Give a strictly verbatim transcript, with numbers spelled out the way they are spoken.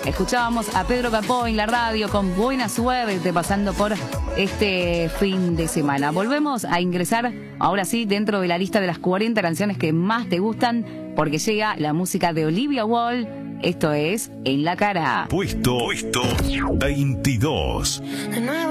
Escuchábamos a Pedro Capó en la radio con Buena Suerte pasando por este fin de semana. Volvemos a ingresar ahora sí dentro de la lista de las cuarenta canciones que más te gustan porque llega la música de Olivia Wall. Esto es En la Cara. Puesto, Puesto veintidós.